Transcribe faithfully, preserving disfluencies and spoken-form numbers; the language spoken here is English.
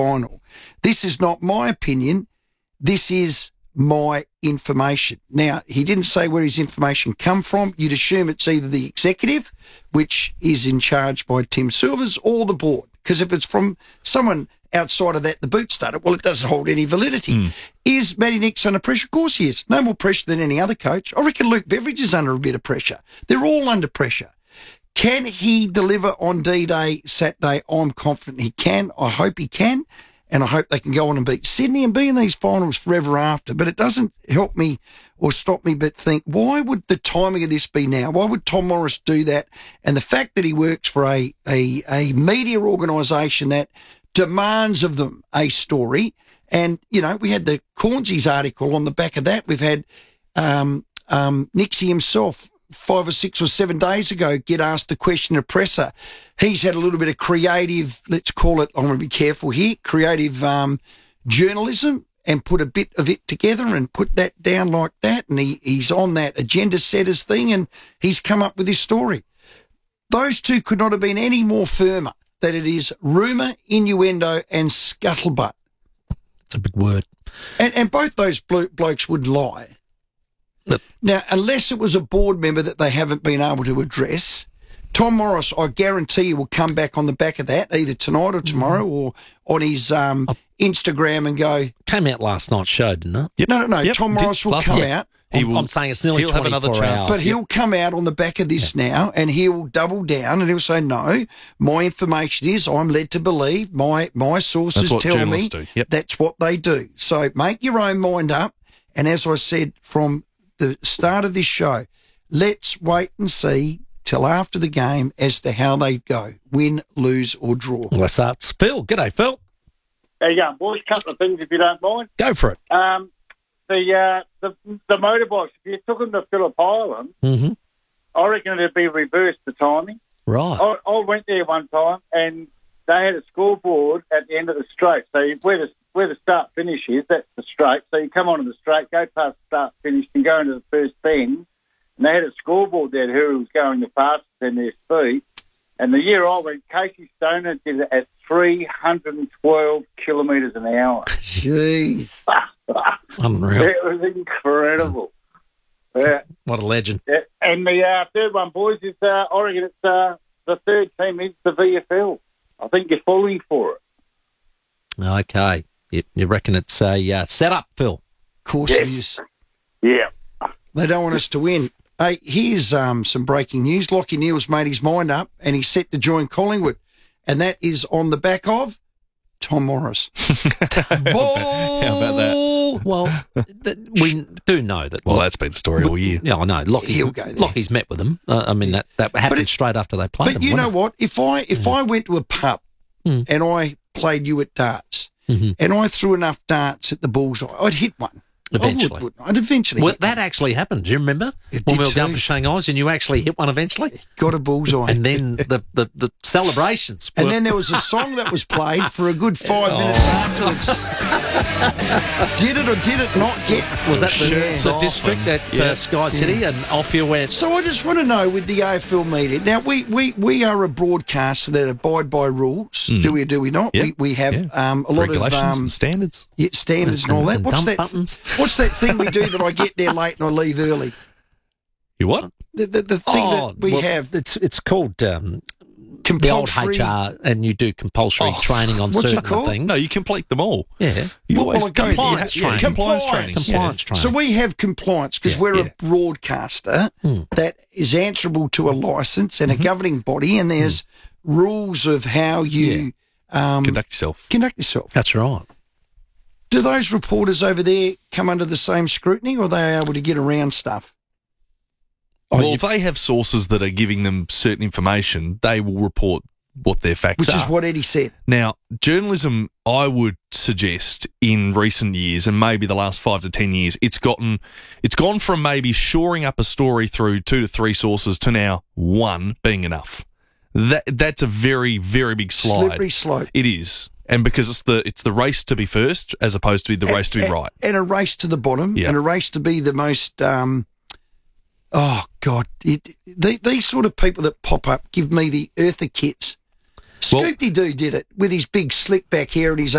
final. This is not my opinion. This is my information. Now, he didn't say where his information come from. You'd assume it's either the executive, which is in charge by Tim Silvers, or the board. Because if it's from someone outside of that, the boot starter, well, it doesn't hold any validity. Mm. Is Matty Nicks under pressure? Of course he is. No more pressure than any other coach. I reckon Luke Beveridge is under a bit of pressure. They're all under pressure. Can he deliver on D-Day Saturday? I'm confident he can. I hope he can. And I hope they can go on and beat Sydney and be in these finals forever after. But it doesn't help me or stop me but think, why would the timing of this be now? Why would Tom Morris do that? And the fact that he works for a, a, a media organisation that demands of them a story. And, you know, we had the Cornsies article on the back of that. We've had um, um, Nixie himself five or six or seven days ago get asked the question of presser. He's had a little bit of creative, let's call it, I'm going to be careful here, creative um, journalism, and put a bit of it together and put that down like that. And he, he's on that agenda setters thing, and he's come up with this story. Those two could not have been any more firmer that it is rumour, innuendo and scuttlebutt. It's a big word. And, and both those blo- blokes would lie. Yep. Now, unless it was a board member that they haven't been able to address, Tom Morris, I guarantee you, will come back on the back of that either tonight or tomorrow mm. or on his um, Instagram and go... Came out last night's show, didn't it? Yep. No, no, no. Yep. Tom Morris Did, will come night. out. I'm, will, I'm saying it's nearly twenty-four hours. But he'll come out on the back of this yeah. now and he'll double down and he'll say, no, my information is, I'm led to believe, my, my sources tell me yep. that's what they do. So make your own mind up. And as I said from the start of this show, let's wait and see till after the game as to how they go, win, lose or draw. Well, that's Phil. G'day, Phil. How you going, boys? A couple of things, if you don't mind. Go for it. Um, the, uh, the the motorbikes, if you took them to Phillip Island, mm-hmm. I reckon it'd be reversed, the timing. Right. I, I went there one time and they had a scoreboard at the end of the straight. So you, where the where the start finish is, that's the straight. So you come onto the straight, go past the start finish, and go into the first bend. And they had a scoreboard there who was going the fastest in their speed. And the year I went, Casey Stoner did it at three hundred twelve kilometres an hour. Jeez. Unreal. It was incredible. Yeah. What a legend. Yeah. And the uh, third one, boys, is uh, I reckon it's uh, the third team is the V F L. I think you're falling for it. Okay. You, you reckon it's a uh, set-up, Phil? Of course yes. it is. Yeah. They don't want us to win. Hey, here's um, some breaking news. Lockie Neal's made his mind up and he's set to join Collingwood. And that is on the back of Tom Morris. Ball! How about that? Well, th- we do know that. Well, that's been the story all year. Yeah, I know. Lockie, He'll go there. Lockie's met with them. Uh, I mean, yeah. that, that happened it, straight after they played But them, you know it? what? If I if mm. I went to a pub mm. and I played you at darts mm-hmm. and I threw enough darts at the bullseye, I'd hit one. Eventually. I would, I'd eventually Well, hit that one. actually happened. Do you remember? It when did we were too. going for Shanghai's and you actually hit one eventually? Got a bullseye. And then the, the, the celebrations were... And then there was a song that was played for a good five Oh. minutes afterwards. Did it or did it not get? Was that the, Yeah. the district at yeah. uh, Sky City? Yeah. And off you went. So I just want to know with the A F L media. Now, we, we, we are a broadcaster that abide by rules. Mm. Do we or do we not? Yeah. We, we have Yeah. um, a lot Regulations of um, and standards. yeah, standards and, and all that. and What's dump that? buttons. What's that thing we do that I get there late and I leave early? You what? The, the, the thing Oh, that we well, have. It's it's called um, the old Compulsory. H R, and you do compulsory Oh, training on what's it certain called? things. No, you complete them all. Yeah. You Well, always well, I go- Compliance you ha- yeah, training. compliance Compliance. training. Compliance training. So we have compliance because Yeah. we're Yeah. a broadcaster Hmm. that is answerable to a licence and Mm-hmm. a governing body, and there's rules of how you um, Conduct yourself. conduct yourself. That's right. Do those reporters over there come under the same scrutiny, or are they able to get around stuff? Oh, well, you- if they have sources that are giving them certain information, they will report what their facts Which are. is what Eddie said. Now, journalism, I would suggest in recent years, and maybe the last five to ten years, it's gotten, it's gone from maybe shoring up a story through two to three sources to now one being enough. That that's a very, very big slide. Slippery slope. It is, and because it's the it's the race to be first as opposed to the race to be and, right. And a race to the bottom, Yeah. and a race to be the most. Um, oh God, it, the, these sort of people that pop up give me the earther kits. Well- Scoopy Doo did it with his big slick back hair and his